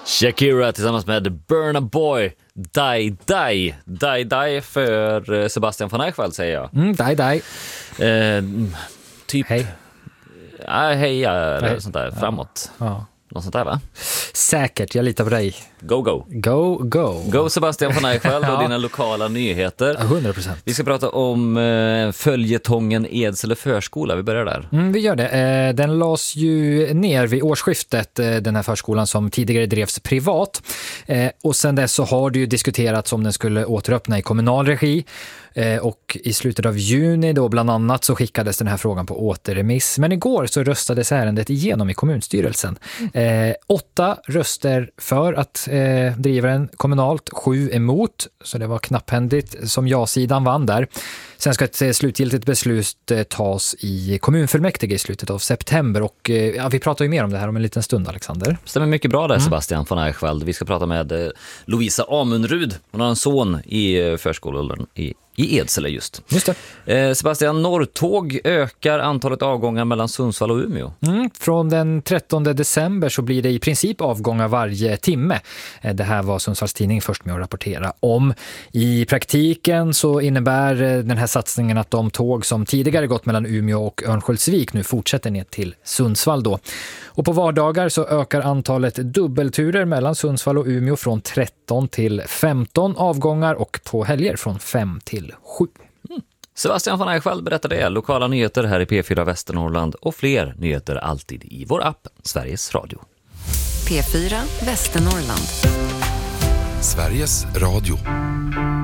Shakira tillsammans med Burna Boy, Die Die. Die Die för Sebastian von Eichwald säger jag. Die Die. Typ Hej. Heja eller sånt där, framåt. Ja. Något sånt där va? Säkert, jag litar på dig. Go. Go Sebastian von Eichwald och dina lokala nyheter. 100%. Vi ska prata om följetongen Edsele förskola. Vi börjar där. Vi gör det. Den lades ju ner vid årsskiftet, den här förskolan som tidigare drevs privat. Och sen dess så har det ju diskuterats om den skulle återöppna i kommunal regi. Och i slutet av juni då bland annat så skickades den här frågan på återremiss. Men igår så röstades ärendet igenom i kommunstyrelsen. 8 röster för att driva den kommunalt, 7 emot. Så det var knapphändigt som ja-sidan vann där. Sen ska ett slutgiltigt beslut tas i kommunfullmäktige i slutet av september. Och vi pratar ju mer om det här om en liten stund, Alexander. Stämmer mycket bra där Sebastian von Eichwald. Vi ska prata med Lovisa Amundrud. Hon har en son i förskolan i Edsele just det. Sebastian, Norrtåg ökar antalet avgångar mellan Sundsvall och Umeå. Från den 13 december så blir det i princip avgångar varje timme. Det här var Sundsvalls tidning först med att rapportera om. I praktiken så innebär den här satsningen att de tåg som tidigare gått mellan Umeå och Örnsköldsvik nu fortsätter ner till Sundsvall då. Och på vardagar så ökar antalet dubbelturer mellan Sundsvall och Umeå från 13 till 15 avgångar och på helger från 5 till 7. Sebastian von Eichwald berättar det. Lokala nyheter här i P4 Västernorrland och fler nyheter alltid i vår app Sveriges Radio. P4 Västernorrland. Sveriges Radio.